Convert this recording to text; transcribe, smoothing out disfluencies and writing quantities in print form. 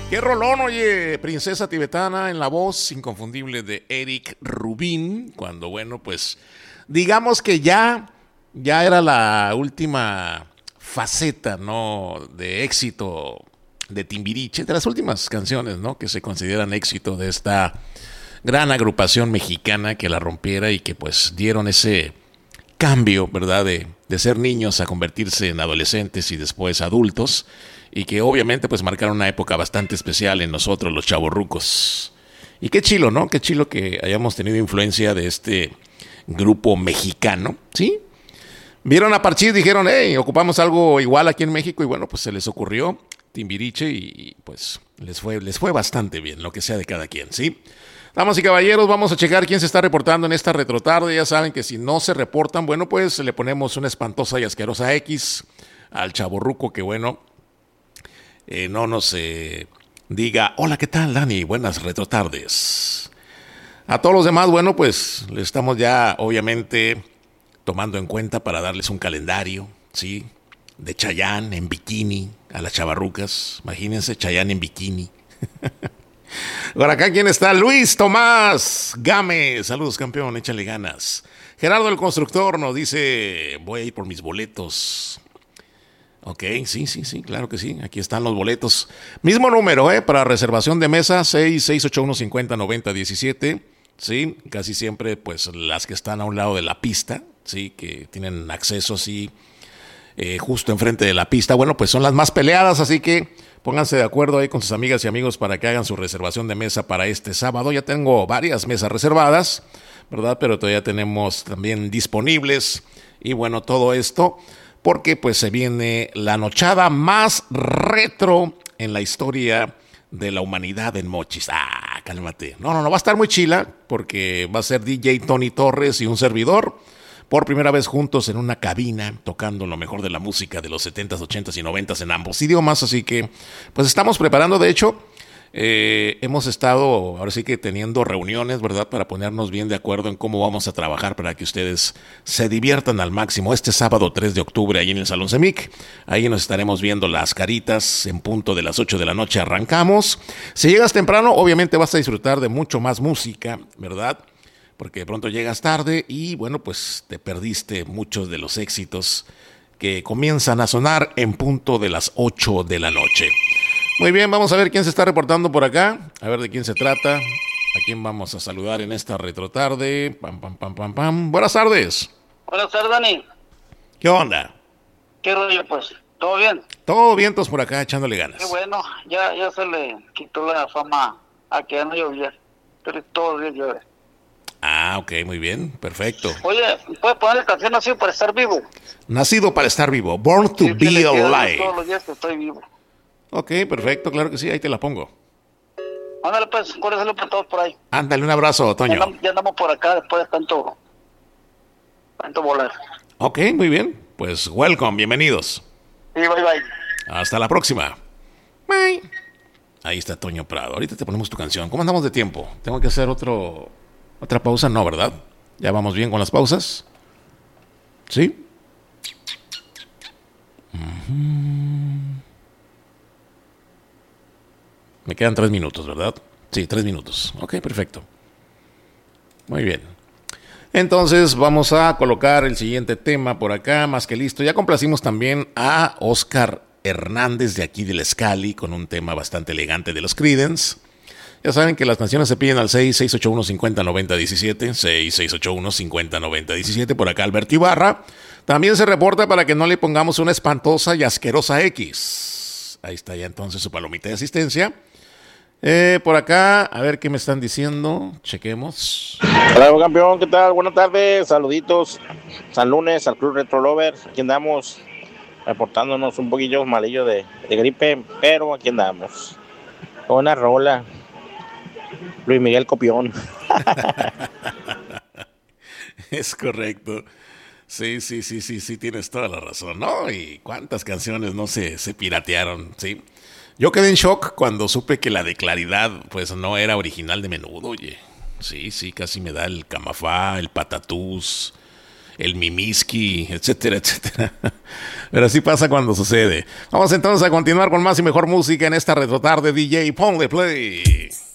Qué rolón, oye, Princesa Tibetana en la voz inconfundible de Eric Rubin, cuando bueno, pues digamos que ya era la última faceta, ¿no? De éxito de Timbiriche, de las últimas canciones, ¿no? Que se consideran éxito de esta gran agrupación mexicana que la rompiera y que pues dieron ese cambio, ¿verdad? De ser niños a convertirse en adolescentes y después adultos, y que obviamente pues marcaron una época bastante especial en nosotros los chavorrucos. Y qué chilo, ¿no? Qué chilo que hayamos tenido influencia de este grupo mexicano, ¿sí? Vieron a Parchís, dijeron, hey, ocupamos algo igual aquí en México, y bueno, pues se les ocurrió Timbiriche y pues les fue bastante bien, lo que sea de cada quien, ¿sí? Damas y caballeros, vamos a checar quién se está reportando en esta retrotarde. Ya saben que si no se reportan, bueno, pues le ponemos una espantosa y asquerosa X al chavorruco que, bueno, no nos diga, hola, ¿qué tal, Dani? Buenas retrotardes. A todos los demás, bueno, pues le estamos ya, obviamente, tomando en cuenta para darles un calendario, ¿sí? De Chayanne en bikini a las chavarrucas. Imagínense, Chayanne en bikini. Por acá, ¿quién está? Luis Tomás Gámez. Saludos, campeón, échale ganas. Gerardo el Constructor nos dice, voy a ir por mis boletos. Ok, sí, claro que sí. Aquí están los boletos. Mismo número, para reservación de mesa, 681-50-90-17. Sí, casi siempre, pues, las que están a un lado de la pista, sí, que tienen acceso, sí, justo enfrente de la pista. Bueno, pues son las más peleadas, así que pónganse de acuerdo ahí con sus amigas y amigos para que hagan su reservación de mesa para este sábado. Ya tengo varias mesas reservadas, ¿verdad? Pero todavía tenemos también disponibles. Y bueno, todo esto porque pues se viene la nochada más retro en la historia de la humanidad en Mochis. Ah, cálmate. No, va a estar muy chila porque va a ser DJ Tony Torres y un servidor por primera vez juntos en una cabina, tocando lo mejor de la música de los 70s, 80s y 90s en ambos idiomas. Así que, pues estamos preparando, de hecho, hemos estado, ahora sí que teniendo reuniones, ¿verdad? Para ponernos bien de acuerdo en cómo vamos a trabajar para que ustedes se diviertan al máximo. Este sábado 3 de octubre, ahí en el Salón Cemic, ahí nos estaremos viendo las caritas en punto de las 8 de la noche. Arrancamos. Si llegas temprano, obviamente vas a disfrutar de mucho más música, ¿verdad? Porque de pronto llegas tarde y bueno, pues te perdiste muchos de los éxitos que comienzan a sonar en punto de las 8 de la noche. Muy bien, vamos a ver quién se está reportando por acá, a ver de quién se trata, a quién vamos a saludar en esta retrotarde. Pam. Buenas tardes. Buenas tardes, Dani. ¿Qué onda? ¿Qué rollo, pues? ¿Todo bien? Todo vientos por acá, echándole ganas. Qué bueno, ya se le quitó la fama a que ya no llovía, pero todos los días llueve. Ah, ok, muy bien, perfecto. Oye, ¿puedes ponerle canción Nacido para estar vivo? Nacido para estar vivo, Born to Sí, be alive. todos los días que estoy vivo. Ok, perfecto, claro que sí, ahí te la pongo. Ándale, pues, cuérdeselo para todos por ahí. Ándale, un abrazo, Toño. Ya andamos por acá después de tanto volar. Ok, muy bien, pues welcome, bienvenidos. Sí, bye. Hasta la próxima. Bye. Ahí está Toño Prado, ahorita te ponemos tu canción. ¿Cómo andamos de tiempo? ¿Tengo que hacer otra pausa? No, ¿verdad? ¿Ya vamos bien con las pausas? ¿Sí? Me quedan 3 minutos, ¿verdad? Sí, 3 minutos. Ok, perfecto. Muy bien. Entonces vamos a colocar el siguiente tema por acá, más que listo. Ya complacimos también a Oscar Hernández de aquí del Scali con un tema bastante elegante de los Creedence. Ya saben que las canciones se piden al 681-50-90-17, 681-50-90-17. Por acá Alberto Ibarra también se reporta para que no le pongamos una espantosa y asquerosa X. Ahí está ya entonces su palomita de asistencia. Por acá, a ver qué me están diciendo. Chequemos. Hola, campeón, ¿qué tal? Buenas tardes, saluditos. San Lunes al Club Retro Lovers. Aquí andamos reportándonos un poquillo malillo de gripe, pero aquí andamos. Una rola. Luis Miguel Copión. Es correcto. Sí, tienes toda la razón, ¿no? Y cuántas canciones no se piratearon, ¿sí? Yo quedé en shock cuando supe que la de Claridad, pues, no era original de Menudo, oye. Sí, casi me da el Camafá, el Patatús, el Mimiski, etcétera, etcétera. Pero así pasa cuando sucede. Vamos entonces a continuar con más y mejor música en esta retrotarde DJ. Ponle play.